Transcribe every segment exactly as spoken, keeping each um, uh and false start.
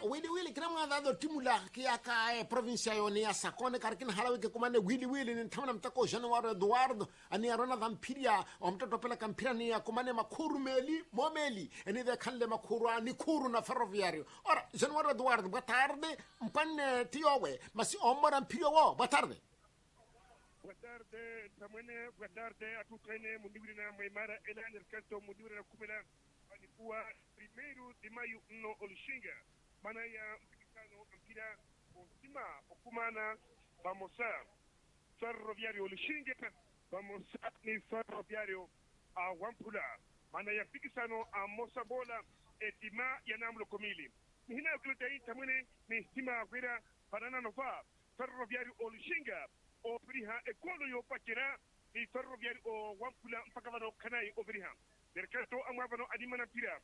wili wili kina mga dado timula kia ka eh, provincia yoni ya sakone karkin halawi ke kumane wili wili ni tamana mtako January Eduardo ani arona dhampiria o mtoto pela kampira ni ya kumane makuru meli momeli eni de kanle makuru ani kuru na ferroviario ora January Eduardo boa tarde mpanne tiowe masi omora mpio wo boa tarde. Boa tarde tamwene boa tarde atutene mundiwina maimara elani kanto mundiwina kumela alikuwa primeiro de maio no Olishinga mana ya mpikano mpira onsima okumana bamosa ferroviario Olishinga bamosa ni ferroviario a Wampula mana ya pikisano a Mosabola etima ya namlo komili hina kultai tamwene ni hima gwera banana nova ferroviario Olishinga o priha e kono yo pakira ni ferroviario o Wampula mpaka vano kanai obriha derkato amabano adimana pira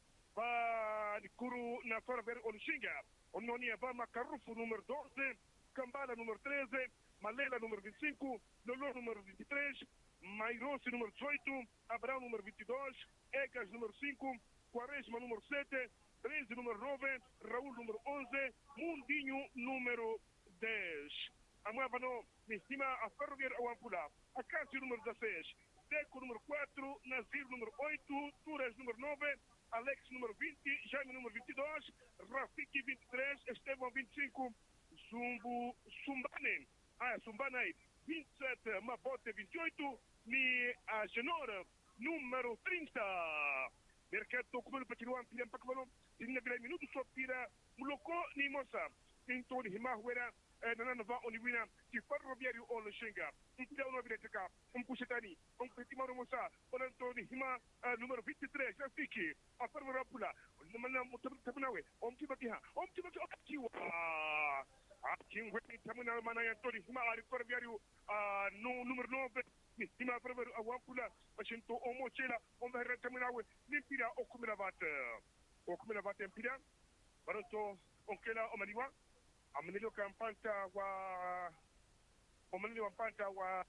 ba kuru na ferroviario Olishinga onnonia ba makarufu número doze Kambala número treze Malela número vinte e cinco Lolo número vinte e três Mairosi número dezoito Abraão número vinte e dois Egas número cinco Quaresma número sete treze número nove Raul número onze Mundinho número dez amabano estima a ferroviario Awampula Acácio número dezesseis Deco número quatro, Nazir número oito, Turas número nove, Alex número vinte, Jaime número vinte e dois, Rafiki vinte e três, Estevão vinte e cinco, Zumbu, Sumbane, ah, Sumbanai vinte e sete, Mabote vinte e oito, Mi a Genora número trinta. Mercato come para tirar um pilhão para que vão tinha vira minuto só tira muloko ni moça. Então de himahuera na nova onibina que ferroviário Olishinga então não vira cá um puxetani um petimaro moça portanto de hima número vinte e três já fique a ferroviário pula mana mutabnawe om tibakiha om tibaki oktiwa aqui um tamuna mana ya tori hima ari ferroviário no número nove hima ferroviário Awampula machinto omochela om verra tamunawe limpira okumira vata okumira vata empira portanto onkela omaliwa amanilo kampanta wa amanilo kampanta wa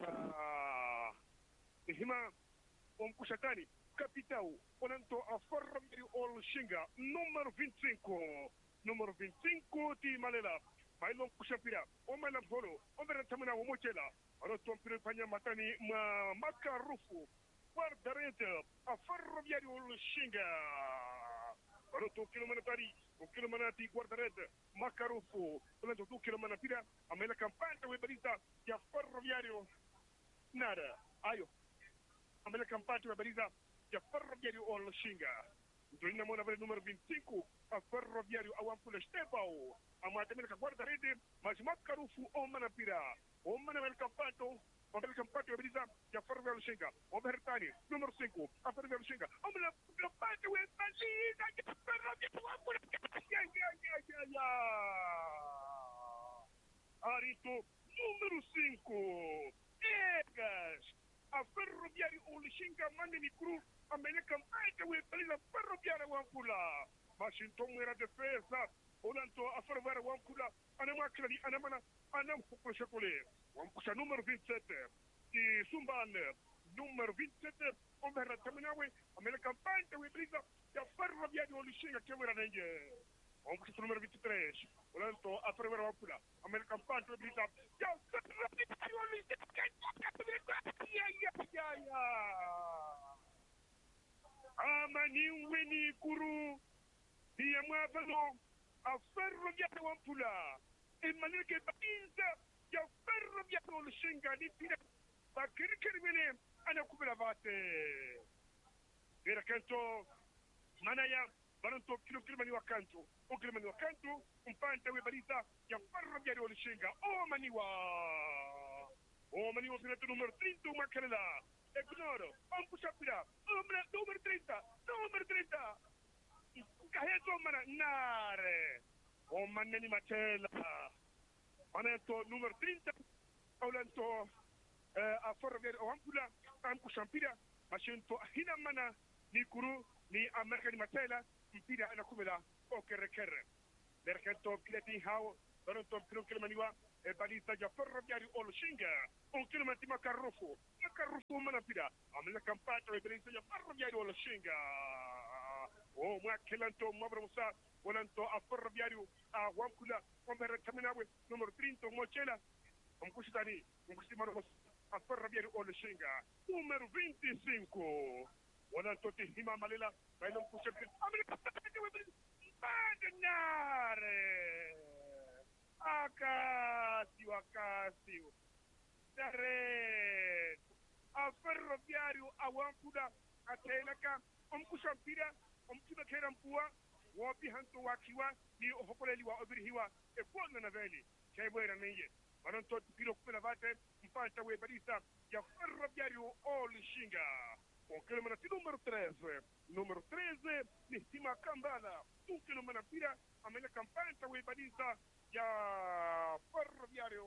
hima omkushatani capital onanto a ferroviario Olishinga número vinte e cinco número vinte e cinco di Malela bailon kushapira o mala volo o vera tamana o mochela aro tompire panya matani ma makarufu guardarete a ferroviario Olishinga aro to kilometri o kilometri guardarete Macarufu, durante tu kilometri a me la campagna weberita ya ferroviario nada ayo a me la campagna weberita ya ferroviario Olishinga Doina mona vale número vinte e cinco a ferroviario Awampula Estepao a mata me la guardarete mas Macarufu o manapira o manapira campato o me la campagna weberita ya ferroviario Olishinga o bertani número cinco a ferroviario Olishinga o me la campagna weberita ya ferroviario Awampula Arito número cinco Egas a ferroviario Olishinga mande cru a Meleka Maika we pelina ferroviario Awampula Washington era defesa Olanto a ferroviario Awampula anama kladi anamana anam fukro chokole Wampucha número vinte e sete e Sumban número vinte e sete Omerra Taminawe a Meleka Maika we pelina a ferroviario Olishinga que era nenge On peut numéro vinte e três. Olhanto a ferroviario Awampula. American Pant we blita. Ya ferroviario Olishinga. Amani weni kuru. Dia mwavalo a ferroviario Awampula. E manile ke bakinza ya ferroviario Olishinga ni pina. Bakiri kerimene ana kubela vate. Era kanto manaya Baranto kilo kilomani wa kanto, o kilomani wa kanto, un panta we balita ya ferroviario Olishinga, o maniwa, o maniwa pilato numero trinta uma canela, ignoro, un pushapira, numero trinta, numero trinta, caheto mana nare, o maneni matela, maneto numero trinta, olanto a ferroviario Awampula, un pushampira, macento hina mana ni kuru ni America di matela, mpira anakumela okere kere derketo kleti hao baronto kilo kilomaniwa e balita ja ferroviario Olishinga un kilomati Macarufu Macarufu manapida amela kampato e balita ja ferroviario Olishinga o mwa kilanto mwabra musa Volanto a Ferroviário a Wampula, Ombera Taminawe, número trinta, Mochela, Omkushitani, Omkushimaro a Ferroviário Olexinga, número vinte e cinco. Volanto Tihima Malila, vai não puxa Badanare. Acácio, Acácio. Dare. A Ferroviário a Wampula, a Telaka, Omkushampira, Omkibakerampua, Wapi Hanto Wakiwa, ni Ohokoleli wa Obirihiwa, e Pona Naveli, Chaibwera Neye. Maranto Pilo Kulavate, Mpanta Webarista, ya Ferroviário Olexinga. O quilômetro número treze. Número treze, Nistima Kambala. Um quilômetro na pira, a minha campanha Webarista, ya Ferroviário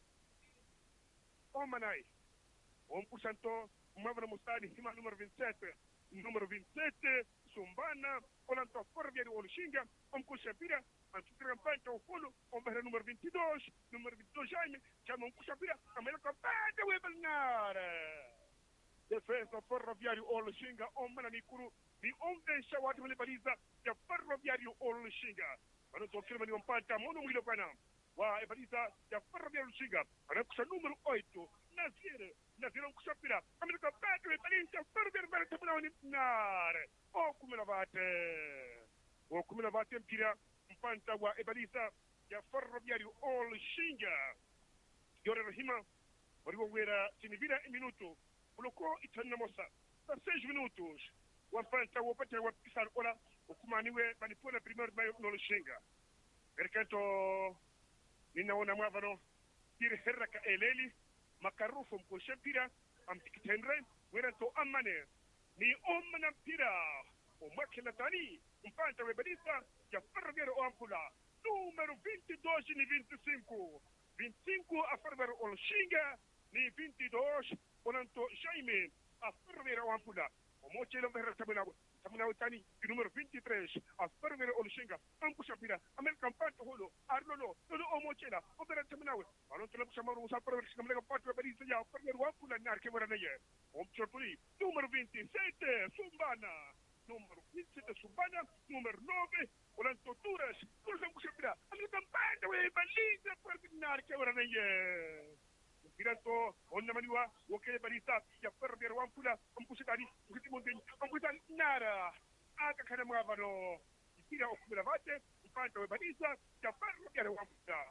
Omanai. Um puxanto, Mavra Mustadi, Nistima número vinte e sete. Número vinte e sete, Sumbana, Olanto Ferroviário Olexinga, Omkushapira, Antutra Campanha, o Folo, Ombera número vinte e dois, número vinte e dois, Jaime, chama Omkushapira, a minha campanha Webanara. Defesa Ferroviário Olexinga, Omana Mikuru, de onde Shawat Baliza, ya Ferroviário Olexinga. Para o Kilmani Ompanta, Mono Milopana, wa Ebaliza, ya Ferroviário Olexinga, para o número oito, Nazir, Nazir Omkushapira, a minha campanha Webanara, Ferroviário Olexinga. O Kumilavate, o Kumilavate Mpira, Mpanta wa Ebaliza, ya Ferroviário Olexinga. Yore Rahima, Wariwera, Sinivira e Minuto. Colocou Itanamosa, há seis minutos. O Afanta, o Pata, o Pisar, Ola, o Kumaniwe, Manipura, primeiro de maio, no Lexinga. Percanto, Nina Ona Mavano, Tire Herraka Eleli, Macarufo, Mkoshapira, Amtikitenre, Weranto Amane, Ni Omana Pira, o Makilatani, Mpanta Webanista, ya Ferroviário Ampula, número vinte e dois e vinte e cinco. vinte e cinco a Ferroviário Olexinga, ni vinte e dois. Portanto, Jaime, a Ferroviária Ampula, o Mochelo Verra Taminawa, Taminawa Tani, e número vinte e três, a Ferroviária Olexinga, Ampushapira, American Panto Holo, Arnolo, Lolo o Mochela, o Verra Taminawa, Alonso Lopes Amaro, Musa Ferroviária, American Panto Bariza, a Ferroviária Ampula, Narque Moraneye, o Chorturi, número vinte e sete, Sumbana, número vinte e sete, Sumbana, número nove, Orlando Turas, Turas Ampushapira, American Panto, Baliza, Narque Moraneye. Direto, onna maniwa, wakil barista, ya Ferroviário Ampula, Ampushitani, Mukitimundi, Ampushitani, Nara, Aka Kanamavano, Tira o Kumilavate, Mpanta Barista, ya Ferroviário Ampula.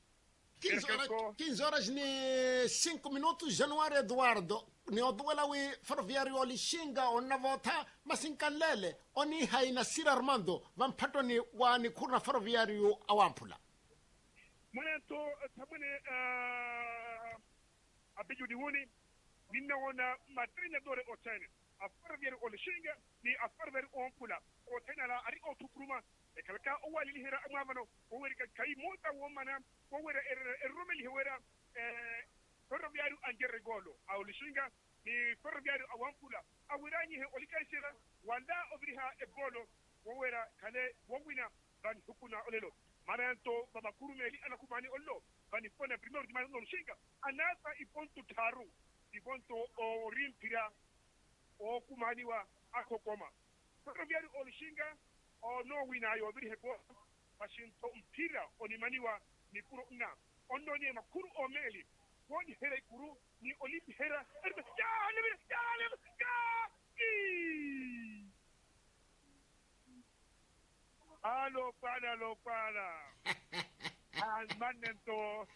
quinze horas ni cinco minutos, Januário Eduardo. Ni oduela wi Ferroviário Olexinga, onna vota, masinkalele, oni haina Sira Armando, vampato ni wani kurna Ferroviário Ampula. Momento, tamane, uh, Abiju Diwuni, Nina Ona, Madrina Dore Otene, a Ferroviário Olexinga, ni a Ferroviário Ampula, Otena la Ari Otukruma, e Kalaka Owali Hera Amavano, Owerika Kai Mota Womana, Owera Eromeli Hera, Ferroviário Angeregolo, a Olexinga, ni Ferroviário Ampula, a Wirani Olikaisera, Wanda Obriha Ebolo, Owera Kale, Wowina, Van Hukuna Olelo. Maranto babakuru meli anakumani ollo bani pona primeiro de maio no Lexinga anasa e ponto taru e ponto o rimpira o kumani wa akokoma Ferroviário Olexinga o no wina yo biri hebo pashinto mpira onimani wa ni kuru na onno ni makuru o meli woni here kuru ni olimpi hera erbe ya lebe ya lebe ya Alo para, alo para. Al manento.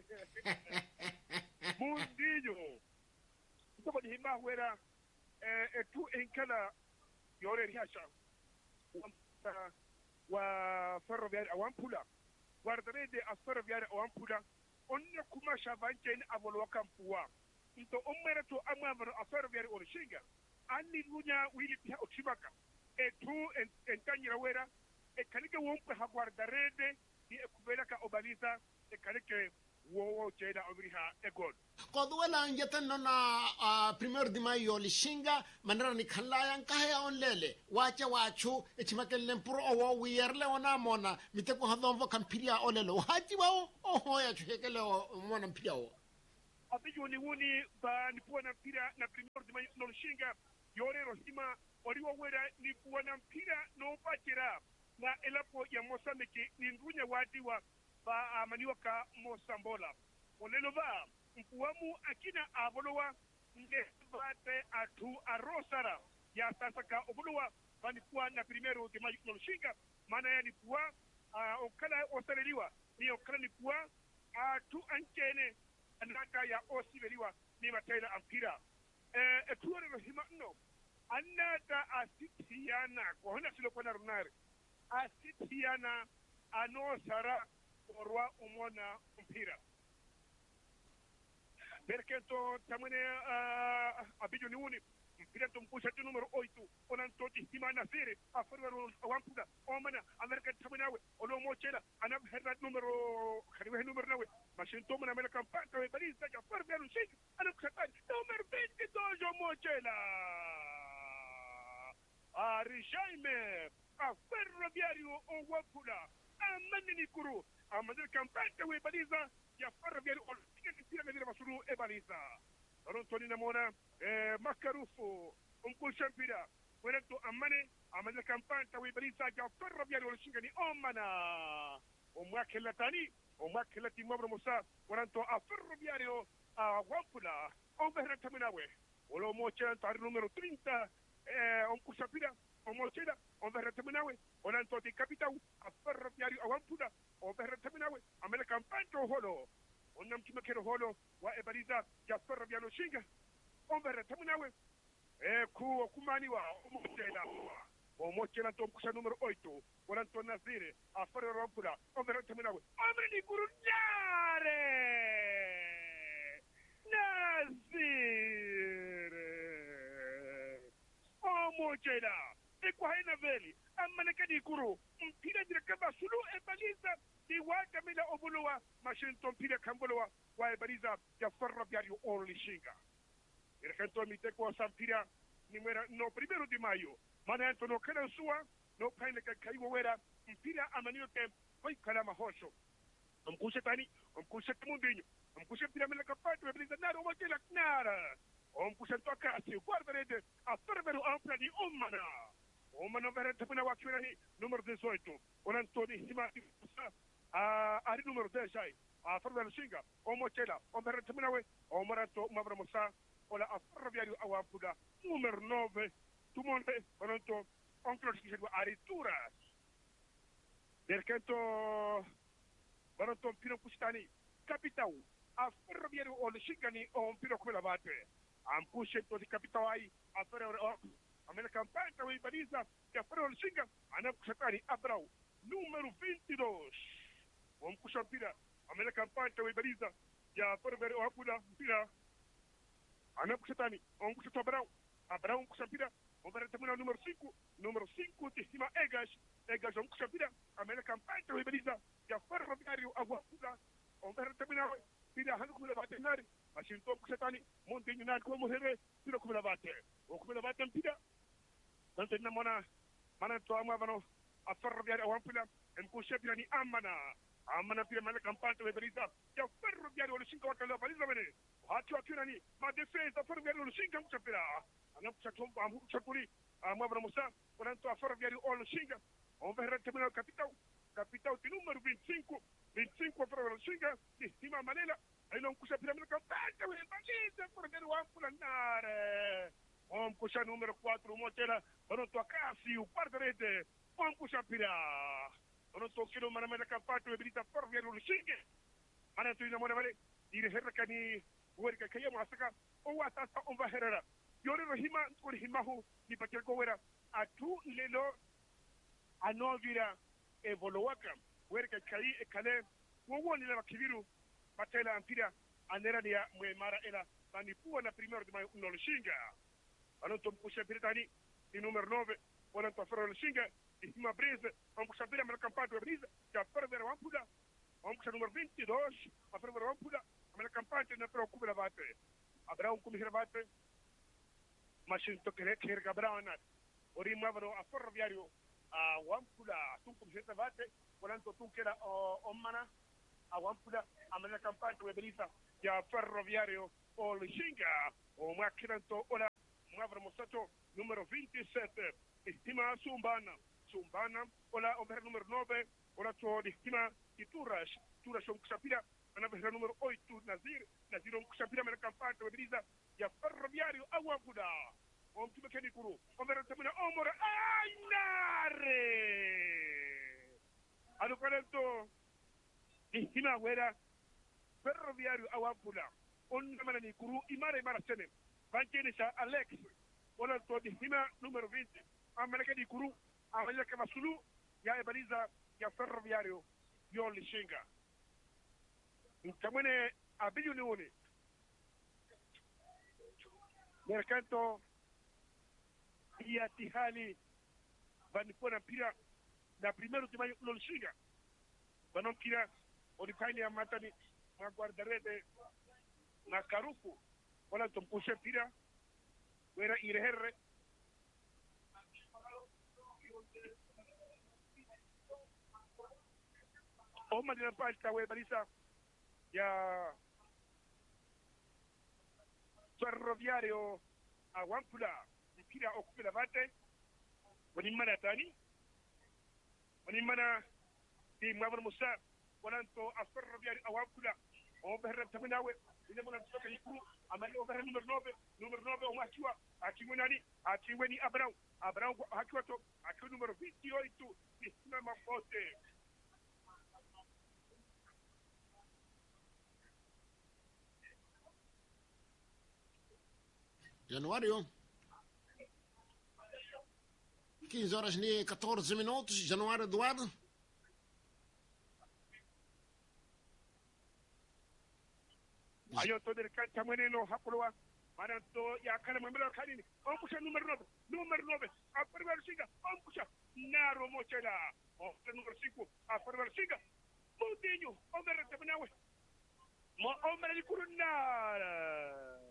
Mundillo. Como dijimos, fuera, eh, tú en cada yore riasha. Wa Ferroviário Ampula. Guardaré de a Ferroviário Ampula. Onne kuma shavanchen avolo kampua. Into omerato amavro a Ferroviário Olexinga. Anni lunya wili pia ochibaka. E tu en en tanyira wera. E kalike wonko ha guardarede di e kubela ka obaliza e kalike wowo cheda obriha e god Koduela njeten nona uh, primeiro de maio Olexinga manera ni khanlayan kahya onlele wacha wachu e chimakelle puro owo wierle ona mona miteko hadonvo kampiria olelo haji wao oho ya chekele mona mpia o Abiju ni wuni ba ni puana mpira na primeiro de maio Olexinga yore rohima oriwo wera ni puana mpira no pachira na elapo ya Mozambique ni ndunya wadiwa ba amaniwa ka Mosambola olelo ba mpuamu akina abolowa nde bate atu arosara ya sasa ka obolowa vanikuwa na primero de mayo noshinga maana ya nikuwa uh, okala osaleliwa ni okala nikuwa atu ankene anaka ya osibeliwa ni mataila ampira eh etuore rohima no anata asitiana ko hona silo kona runare asitiana anosara orwa umona mpira perché to tamane uh, abijo ni uni mpira to mpusha tu numero oito onan to timana sere a forward wampuda omana america taminawe olo mochela anab herra numero khariwe numero nawe mashin to mana mela kampanta we bali saja forward shik anab khatani numero veintidós mochela Ari Jaime a ferroviario o wapula amani kuru amani kampanta we baliza ya ferroviario o tira medira masuru e baliza Toronto ni namona eh makarufu umku shampira wereto amane amani kampanta we baliza ya ferroviario o shingani omana omwakela tani omwakela timabro musa weranto a ferroviario a wapula over taminawe olo mocha tar numero treinta eh on kusapira on mochela on verra terminawe on antoti capital a ferroviario awampuna on verra terminawe amela campanto holo on nam kimakero holo wa ebaliza ya ferroviario shinga on verra terminawe eh ku kumani wa mochela on mochela to kusa numero oito on anton nazire a ferroviario awampuna on verra terminawe ameni gurunare nazire mochela e kwa haina veli amane kadi kuru mpira dire kaba sulu e baliza di wata mila obuluwa mashinto mpira kambuluwa wa e baliza ya ferroviario orlishinga irkanto mite kwa sampira nimera no primero de mayo mana antono kana suwa no paine ka kaiwo wera mpira amanio te koi kala mahosho amkushe tani amkushe mundinho amkushe mpira mila kapato e baliza naro mochela knara om kusanto kasi guarda rede a fervero ampla di omana omana verete puna wakirani numero dezoito on Antoni Himati a ari numero dez ai a fervero singa o mochela on verete puna we o marato mabra mosa ola a ferroviario awampuda numero nove tu monte onto onclo si segua arituras del canto baronto pino kustani capitao a ferroviario o le shingani o pino come la bate ampushe to di capitao ai a ferroviario amena campagna we baliza che ferroviario shinga ana kushatani abrau numero veintidós om kushapira amena campagna we baliza ya ferroviario apuda pira ana kushatani om kushato abrau abrau kushapira o verete muna numero cinco numero cinco de cima egas egas om kushapira amena campagna we baliza ya ferroviario apuda o verete muna pira hanu kula batenari ashinto kushatani montinho na ko muhere pira kula bate o kula bate pira tanto na mona mana to amavano a ferroviario awampila en kushapira ni amana amana pira mala campagna we baliza ya ferroviario le cinco wata la baliza bene hatu akira ni ma defesa ferroviario le cinco kushapira ana kushatomba amu kushapuri amavano musa quanto a ferroviario o le cinco on verete muna capitao capitao di numero veinticinco veinticinco ferroviario le cinco di cima manela ai non kushapira mala campagna we baliza ferroviario ampula nare om kusha numero quattro motela pronto a casi o guardarete om kushapira pronto kilo mana mala campagna we brita ferroviario le cinco ana tu ina mona vale dire herkani werka kayama asaka o wata sa on va herera yore rohima ko himahu ni pakel ko wera atu lelo anovira evolowaka werka kai e kale wo woni la kibiru patela ampira anera dia mwemara ela bani puwa na primero de mayo no shinga anoto kusha piritani di numero nove wala to fero shinga di cima breze on kusha pira mel campagna de breze ya fervero ampuda on kusha numero veintidós a fervero ampuda mel campagna na preocupa la bate abra un kumihira bate machin to kere kere gabrana ori mavro a ferroviario a wampula tu kumihira bate wala to tu kera o mana a wampula a mel campagna de breze ya ferroviario o lishinga o makiranto ola Mavra Mosato, numero ventisette, estima Sumbana, Sumbana, ola ombera número nove, ola to de Hima e Turas, Turas on Kusapira, anabera número oito, Nazir, Nazir on Kusapira, mena campana, Brisa, e a Ferroviário Aguapuda. Om tu bekeni kuru, ombera tamina omora, ainare! Ado kalento, de Hima wera, Ferroviário Aguapuda. On namana ni kuru, imare mara sene. Banchene sa Alex, ola to de Hima número vinte, amaleka di kuru, amaleka masulu, ya ebaliza, ya Ferroviário, yo lishinga. Kamene abilio ni one. Mercanto ya tihali vanipona pira na primeiro de maio no lishinga. Banon kira onipaini ya matani na guardarete na karufu. Wala tumpushe pira. Wera ireherre. Oma di napalta we balisa ya Ferroviario a Wampula di pira okupe la vate wani mana tani wani mana di Mwabana Musa wananto a Ferroviario a Wampula o berre taminawe ina mona tsoka yiku amali o berre numero nove numero nove o machiwa akimunani akiweni Abrão Abrão hakiwa to akiwa numero vinte e oito di Sima Mafote. Januário. quinze horas e quatorze minutos. Januário Eduardo. Ayo to del cancha no hapulwa. Maranto ya kana mwembele kanini. Ompusha numero nove. Numero nove. A primeira siga. Ompusha. Naro mochela. Ompusha numero cinco. A primeira siga. Mundinho. Omere temenawe. Mo omere di kurunara.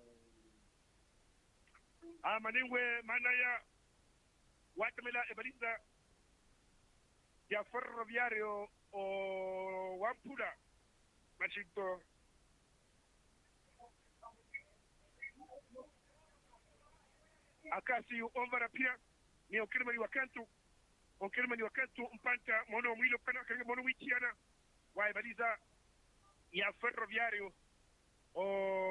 Amaningwe manaya watamela ebaliza ya Ferroviario o Wampula machito akasi omvara pia ni okirma ni wakantu okirma ni wakantu mpanta mono mwilo kana kage mono wikiana wa ebaliza ya Ferroviario o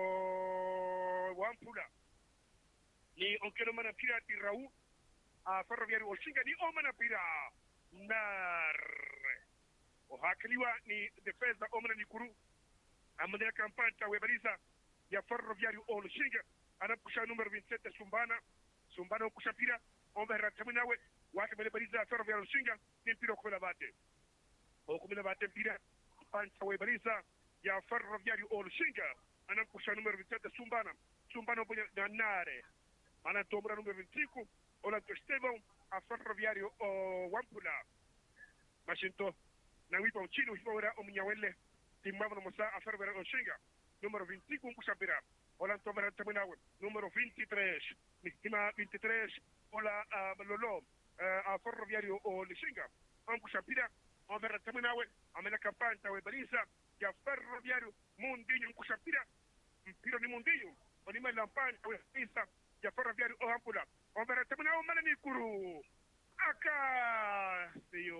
Wampula ni onkero mana pira di Raul a Ferroviario Olshinga ni o mana pira nar o hakliwa ni defesa o mana ni kuru amandela campana webaliza ya Ferroviario Olshinga anakusha numero vinte e sete Sumbana Sumbana kusha pira o berra taminawe wake webaliza Ferroviario Olshinga ni pira kwa bate o kumina bate pira pancha webaliza ya Ferroviario Olshinga anakusha numero vinte e sete Sumbana Sumbana bonya nare ana tomra numero vinte e cinco ola Estevão a Ferroviario o Wampula machinto na wipa uchino hivora o mnyawele timava mosa a Ferroviario Olshinga número vinte e cinco kusapira ola tomra taminawe número vinte e três mistima vinte e três ola a Lolo a Ferroviario Olshinga am kusapira o verra taminawe amena campana we balisa ya Ferroviario Mundinho kusapira mpira ni Mundinho onima lampana we balisa ya Ferroviario o Wampula o vera tamina o mana ni kuru aka yo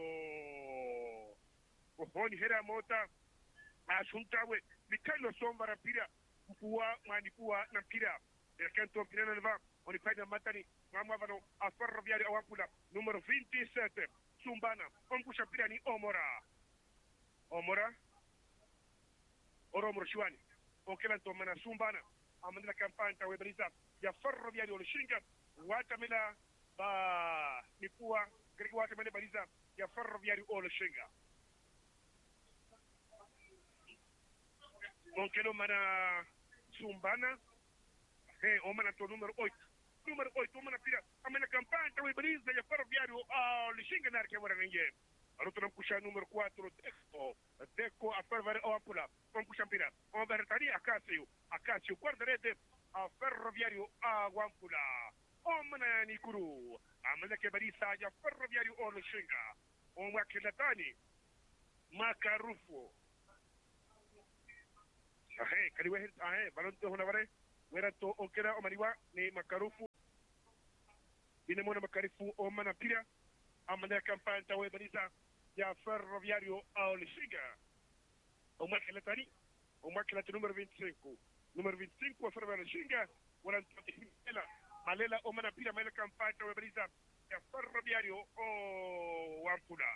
o honi hera mota asuntawe mikalo sombara pira mpuwa mani puwa na pira el canto pira na va oni paida matani mama vano a Ferroviario o Wampula numero vinte e sete Sumbana ompusha pira ni Omora Omora Oro Morshwani o kelanto mana Sumbana amandela campana we brisa ya Ferroviario Olshinga watamela ba nipua gregi watamela baliza ya Ferroviario Olshinga onkelo mana Sumbana he o mana to numero oito numero oito mana pira amena campana we baliza ya Ferroviario Olshinga narke wara nge aruto na kusha numero quatro Deco Deco a Ferroviario Wampula on kusha pira on bertani Acasio Acasio guardarete a Ferroviario a Wampula omna ni kuru amana ke barisa ya Ferroviario Olshinga o makilatani makarufu ahe kaliwe ahe balon to honavare wera to okera o mariwa ni makarufu ine mona makarifu o mana pira amana campanta we Bariza ya Ferroviario Olishinga. O máquina tani, o máquina número vinte e cinco. Número vinte e cinco a Ferroviario Olishinga, Malela, Malela o manapira Malela campanta we Bariza ya Ferroviario o Wampula.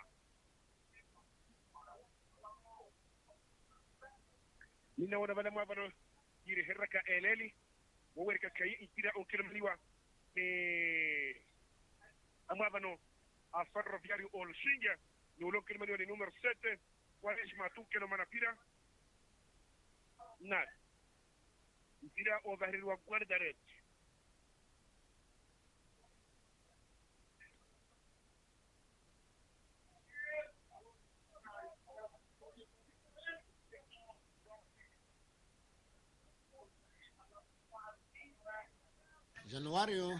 Nina wana bana mwabano yiri herraka eleli wowerka kayi intira on kilomaniwa e amwabano a Ferroviario Olishinga ni ulon kilomaniwa ni numero sette walesh matu kilo manapira na intira o bahriwa guardaret Januario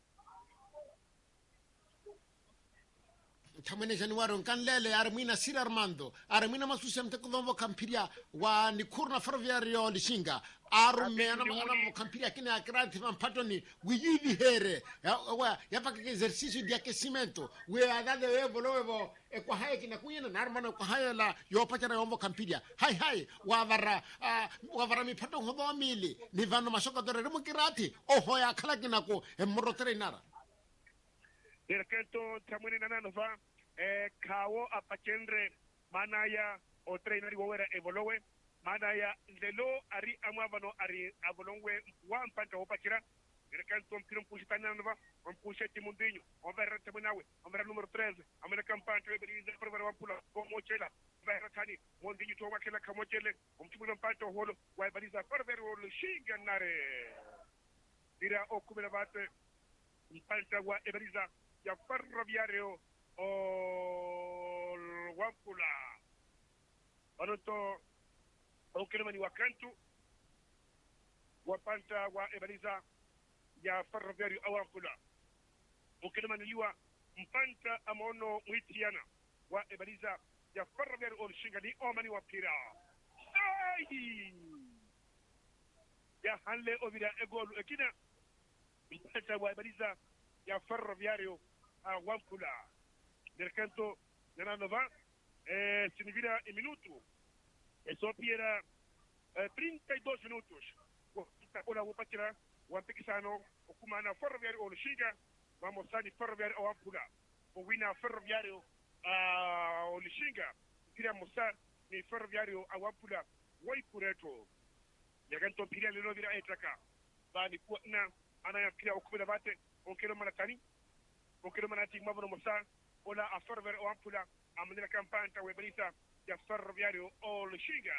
tamene Januario kan lele armina sir Armando armina masusem te kudombo kampiria wa nikurna Ferroviario Olishinga arume ana ana kampiria kina akranti mampatoni wiyidi here ya wa yapa ke exercicio di aquecimento we adade we bolobo e kwa haye kina kunyena narmana kwa haye la yo pachara yombo kampiria hai hai wa vara wa vara mi pato hobo mili ni vano mashoka dore remo kirati oho ya kala kina ko e morotere nara Derkento tamune nananova e kawo apachendre manaya o traineri wowera evolowe manaya lelo ari amwabano ari avolongwe wampanta opachira Derkento mpirum pushitananova on pusheti mundinho on verra tamunawe on verra numero treze amena campante we berize provera wampula como chela verra tani mundinho to wakela kamochele on tumuno panto holo wa beriza provera lo shinga nare dira okumela bate impanta wa eberiza ya Ferroviario o Wampula. Anoto o kilomani wakantu wapanta wa eberiza ya Ferroviario o Wampula. O kilomani liwa mpanta amono mwitiana wa eberiza ya Ferroviario o Olishinga ni omani wapira. Ai! Ya hanle obira egolu ekina mpanta wa eberiza ya Ferroviario a Wampula. Del canto nella nova eh, si divida in minuti e so piera eh, trenta e due minuti ora wapatira wampikisano okumana Ferroviario Olishinga vamos sani Ferroviario o Wampula o wina Ferroviario a Olishinga tira mosa ni Ferroviario a Wampula wai kureto ya canto piria le no vira etraka bani kuona ana ya pira okubela bate on kero manatani on kero manati mabno mosa ola a Ferroviario o Wampula amena campanta we berita ya Ferroviario Olishinga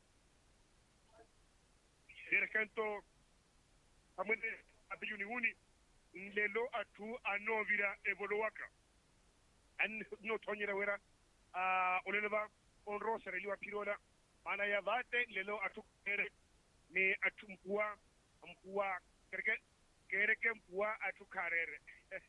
del canto amene abiyuni uni lelo atu anovira evoluaka an no tonyera wera a oleleva on rosa liwa pirola mana ya vate lelo atu kere ni atu mpua mpua kereke kereke mpua atu karere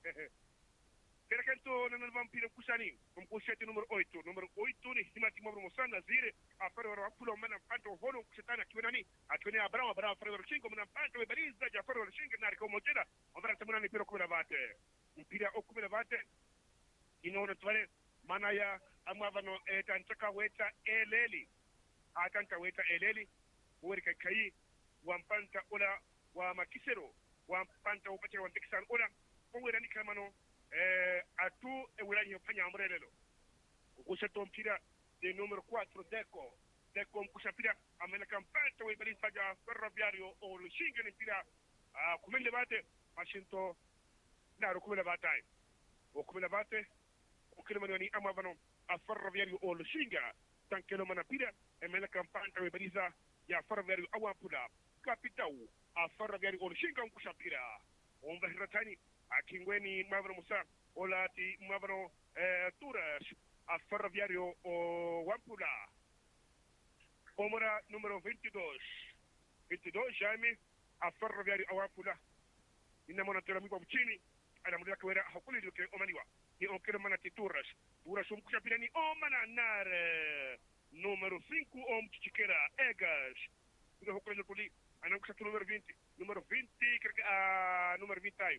Perché non vampiro kusani, un pochette numero otto, numero otto ni himati mabro mosana zire a Ferroviario Wampula mana panto holo kusitana kiwenani atweni abrao abrao Ferroviario cinque mana panto e bariza ya Ferroviario cinque nari como jeda ovra tamunani piro come lavate impira o come lavate inono twale mana ya amavano e tantaka weta eleli atanta weta eleli werka kai wampanta ola wa makisero wampanta upachira wantiksan ola ongwera ni kamano eh, a tu e wilani fanya amrelelo kuseto mpira de numero quattro Deco Deco kusapira amena campanta we bali saga Ferroviario o Olishinga ni pira a kumende bate ashinto na rukumela batai o kumela bate o kilomani ni amavano a Ferroviario o Olishinga tankelo manapira e mena campanta we bali sa ya Ferroviario a Wampula capitao a Ferroviario o Olishinga kusapira on verratani akingweni mavano musa olati mavano eh, turas a Ferroviario o Wampula omora numero veintidós veintidós Jaime a Ferroviario o Wampula ina mona tera mipo buchini ana mudira kwera hakuli duke omaniwa ni onkero mana turas turas um kusapirani o mana nar numero cinco om chichikera egas ndo hakuli duke ana kusatu numero vinte numero vinte a numero vinte